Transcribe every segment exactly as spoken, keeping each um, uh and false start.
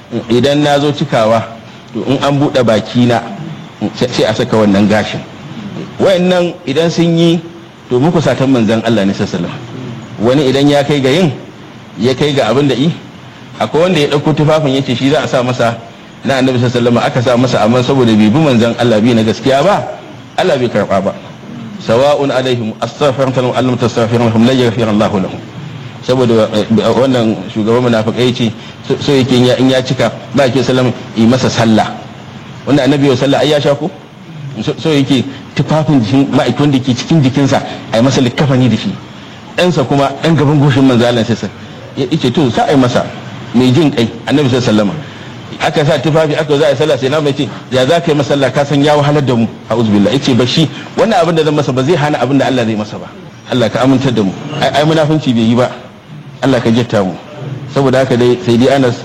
idan na zo cikawa to in an buɗe baki na sai a saka wannan gashin. Wayannan idan sun yi to muku satan manzon Allah ne sallallahu alaihi wasallam. Wani idan ya kai ga yin ya kai ga abin da yi, akwai wanda ya ɗauko tufafin yace shi za a sa masa na annabi sallallahu alaihi wasallam, aka sa masa amma saboda bai bi manzon Allah bi na gaskiya ba, Allah bai karba ba. Sawa'un alaihim astaghfirullah wa allam tastaghfirullah la yaghfir Allah lahum. Saboda wannan shugaban munafikai ce so yake in ya cika ba ke sallama yi masa sallah. Wannan annabi ya sallah ai ya sha ko so yake tufafin jikin ma'aikatan da ke cikin jikinsa ai masa likafani da shi. Ɗansa kuma ɗan gaban goshin manzo Allah sai sai ya ce to sai ai masa mai jin kai annabi sallallahu alaihi wasallam. Aka sa tufafi aka za a sallah sai na mai ce ya za ka yi masalla ka san ya wahalar da mu a'udhu billahi. Yace ba shi wannan abin da zan masa ba zai hana abin da Allah zai masa ba. Allah ka amintar da mu. Ai ai munafunci bai yi ba. Allah ka jatta mu. Saboda haka dai sai dai Anas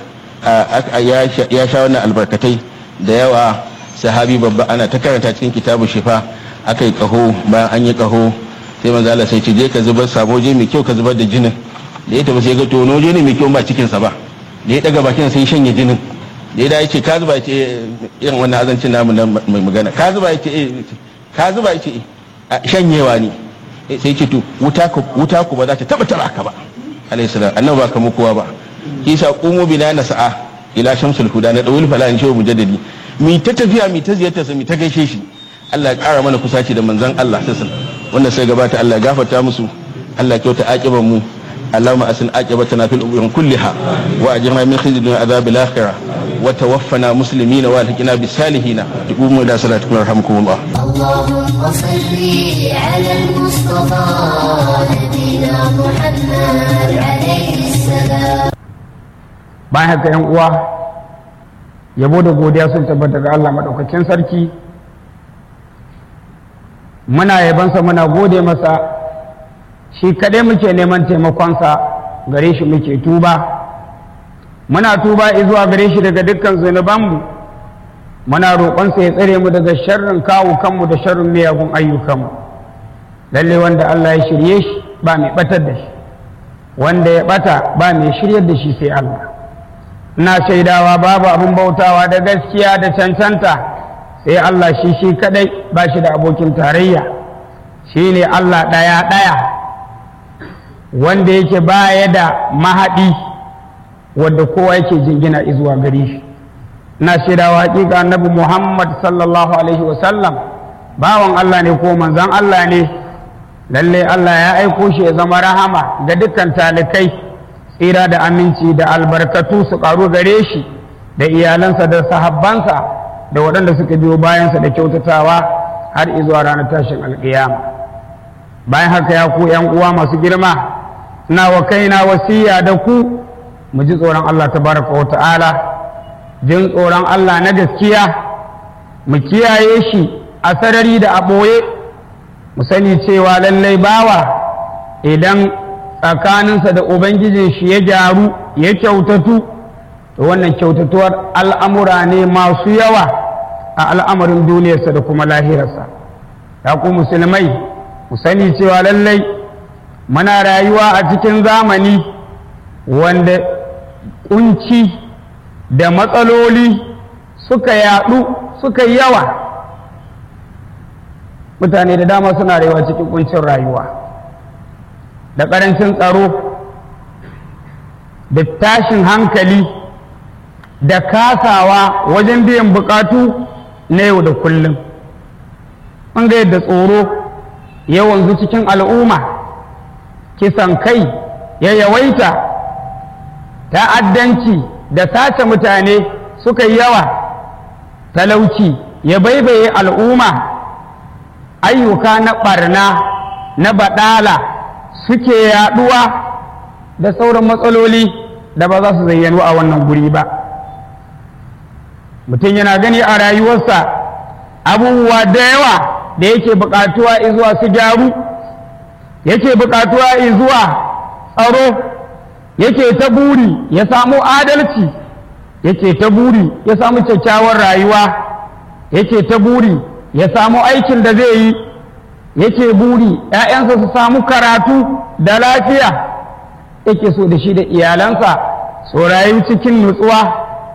ya sha wannan albarkatai da yawa. Sahabi babba ana ta karanta cikin kitabu shifa, aka yi kaho, bayan an yi kaho sai manzo Allah sai ce je ka zubar saboje mai kyau ka zubar da jinin. Da ya tafi sai ga tono je ne mai kyau ba cikin sa ba. Da ya daga bakin sai shanye jinin. Da ya dace ka zuba ce irin wannan azancin namu na mai magana ka zuba ce eh ka zuba ce shanyewa ne sai ce to wuta ku wuta ku ba za ta taba tara ka ba alayhi salam. annabi ba kamar kowa ba. kisa qumu bina nasa'a ila shamsul huda na dawul fala in shehu mujaddidi mi ta tafiya mi ta ziyarta sa mi ta gaishe shi. Allah ya kara mana kusaci da manzon Allah sallallahu alaihi wasallam. wannan sai gabata Allah ya gafarta musu, Allah ya kyauta aqiban mu. اللهم أسن عاقبتنا في الأمور كلها وأجرنا من خزي الدنيا عذاب الآخرة وتوفنا مسلمين والحقنا بالصالحين. تقوموا إلى صلاتكم يرحمكم الله. اللهم صل على المصطفى نبينا محمد عليه السلام. bayan haka yan uwa, yabo da godiya sun tabbata ga Allah madaukakin sarki. Muna yabansa muna gode masa, shi kaɗai muke neman taimakonsa, gare shi muke tuba. Muna tuba zuwa gare shi daga dukkan zunubanmu, muna roƙonsa ya tsare mu daga sharrin kawo kanmu da sharrin miyagun ayyukanmu. Lalle wanda Allah ya shirye shi ba mai ɓatar da shi, wanda ya ɓata ba mai shiryar da shi sai Allah. Ina shaidawa babu abin bautawa da gaskiya da cancanta sai Allah, shi shi kaɗai ba shi da abokin tarayya. Shi ne Allah ɗaya ɗaya wanda yake baya da mahaɗi wadda kowa yake jingina izuwa gare shi. Na shaidawa hakika annabi Muhammad sallallahu alaihi wasallam bawan Allah ne ko manzon Allah ne. Lalle Allah ya aiko shi ya zama rahama ga dukkan talikai, tsira da aminci da albarkatu su ƙaru gare shi da iyalansa da sahabbansa da waɗanda suka biyo bayansa da kyautatawa har izuwa ranar tashin alƙiyama. Bayan haka ya ku ‘yan uwa masu girma, na wa kaina wasiya da ku mu ji tsoron Allah tabaraka wa ta'ala, jin tsoron Allah na gaskiya, mu kiyaye shi a sarari da a ɓoye. Mu sani cewa lallai bawa idan tsakaninsa da ubangijin shi ya gyaru ya kyautatu, to wannan kyautatuwar al'amura ne masu yawa a al'amarin duniyarsa da kuma lahirarsa. Ya ku musulmai, mu sani cewa lallai muna rayuwa a cikin zamani wanda kunci da matsaloli suka yadu suka yawa. Mutane da dama suna rayuwa cikin kuncin rayuwa da ƙarancin tsaro da tashin hankali da kasawa wajen biyan bukatu na yau da kullum. An ga yadda tsoro ya wanzu cikin al'umma, kisan kai ya yawaita, ta'addanci da sace mutane suka yi yawa, talauci ya baibaye al'umma, ayyuka na ɓarna na baɗala suke yaɗuwa da sauran matsaloli da ba za su zayyanu a wannan guri ba. Mutum yana gani a rayuwarsa abubuwa da yawa da yake buƙatuwa izuwa su gyaru, yake buƙatuwa izuwa tsaro, yake ta buri ya samu adalci, yake ta buri ya samu kyakkyawar rayuwa, yake ta buri ya samu aikin da zai yi, yake buri ‘ya'yansa su samu karatu da lafiya, yake so da shi da iyalansa su rayu cikin nutsuwa